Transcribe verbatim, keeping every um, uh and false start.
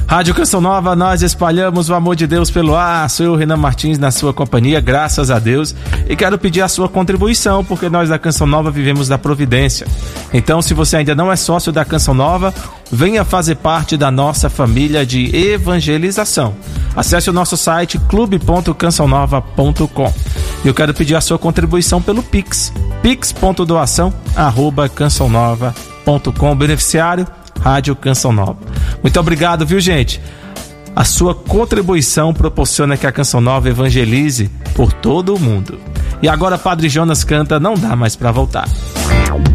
Rádio Canção Nova, nós espalhamos o amor de Deus pelo ar. Sou eu, Renan Martins, na sua companhia, graças a Deus. E quero pedir a sua contribuição, porque nós da Canção Nova vivemos da providência. Então, se você ainda não é sócio da Canção Nova, venha fazer parte da nossa família de evangelização. Acesse o nosso site clube ponto canção nova ponto com. Eu quero pedir a sua contribuição pelo Pix, pix ponto doação arroba canção nova ponto com. Beneficiário Rádio Canção Nova. Muito obrigado, viu, gente? A sua contribuição proporciona que a Canção Nova evangelize por todo o mundo. E agora Padre Jonas canta Não Dá Mais Pra Voltar.